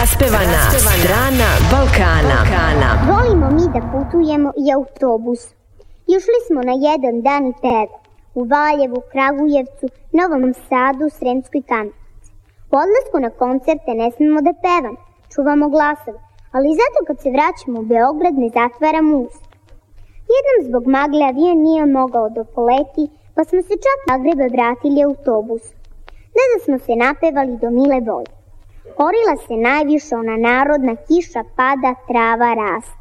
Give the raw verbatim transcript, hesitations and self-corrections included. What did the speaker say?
Neraspevana strana Balkana. Volimo mi da putujemo i autobus. Išli smo na jedan dan peva u Valjevu, Kragujevcu, Novom Sadu, Sremskoj Kamenici. Po odlasku na koncerte ne smemo da pevamo, čuvamo glasove, ali zato kad se vraćamo u Beograd ne zatvaramo usta. Jednom zbog magle avion nije mogao da poleti, pa smo se čak na Zagrebe vratili autobusom. Ne da smo se napevali do mile volje. Orila se najviše ona narodna kiša pada, trava raste.